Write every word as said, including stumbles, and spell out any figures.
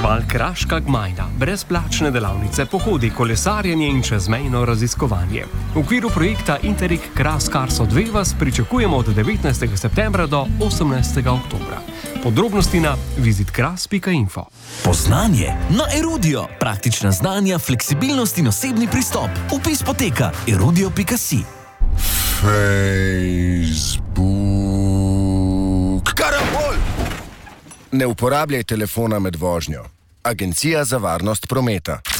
Festival Kraška Gmajna, brezplačne delavnice, pohodi, kolesarjenje in čezmejno raziskovanje. V okviru projekta Interreg Kras Karso dve vas pričakujemo od devetnajstega septembra do osemnajstega oktobra. Podrobnosti na vizitkras pika info. Poznanje na Erudio. Praktična znanja, fleksibilnost in osebni pristop. Vpis poteka erudio pika si. Facebook. Karambol! Ne uporabljaj telefona med vožnjo. Agencija za varnost prometa.